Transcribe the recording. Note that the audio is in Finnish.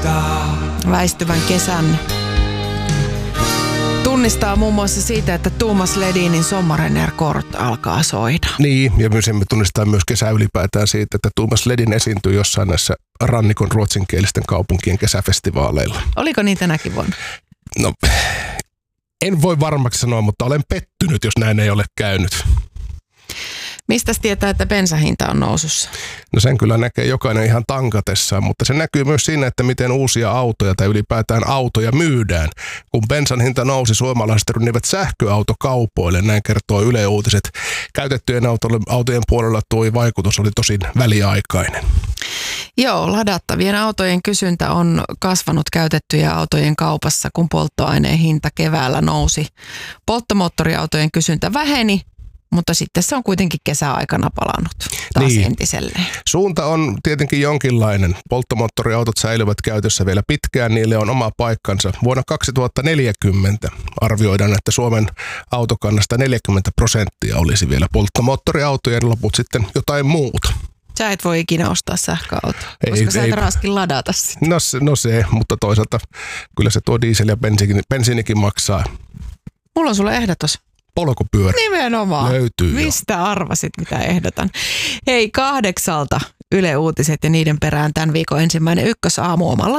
Väistyvän kesän tunnistaa muun muassa siitä, että Thomas Ledinin Sommaren Kort alkaa soida. Niin, ja myös me tunnistaa myös kesä ylipäätään siitä, että Thomas Ledin esiintyy jossain näissä rannikon ruotsinkielisten kaupunkien kesäfestivaaleilla. Oliko niitä tänäkin vuonna? No, en voi varmaksi sanoa, mutta olen pettynyt, jos näin ei ole käynyt. Mistä tietää, että bensahinta on nousussa? No sen kyllä näkee jokainen ihan tankatessaan, mutta se näkyy myös siinä, että miten uusia autoja tai ylipäätään autoja myydään. Kun bensan hinta nousi, suomalaiset rynnivät sähköautokaupoille, näin kertoo Yle Uutiset. Käytettyjen autojen puolella tuo vaikutus oli tosin väliaikainen. Joo, ladattavien autojen kysyntä on kasvanut käytettyjen autojen kaupassa, kun polttoaineen hinta keväällä nousi. Polttomoottoriautojen kysyntä väheni, mutta sitten se on kuitenkin kesäaikana palannut taas entiselleen. Suunta on tietenkin jonkinlainen. Polttomoottoriautot säilyvät käytössä vielä pitkään, niille on oma paikkansa. Vuonna 2040 arvioidaan, että Suomen autokannasta 40% olisi vielä polttomoottoriautoja ja loput sitten jotain muuta. Sä et voi ikinä ostaa sähköautoa, koska sä et raskin ladata sitä. No se, mutta toisaalta kyllä se tuo diesel ja bensiinikin maksaa. Mulla on sulle ehdotus. Polkupyörä. Nimenomaan. Löytyy Mistä jo arvasit, mitä ehdotan? Hei, 8 Yle Uutiset ja niiden perään tämän viikon ensimmäinen Ykkösaamu omalla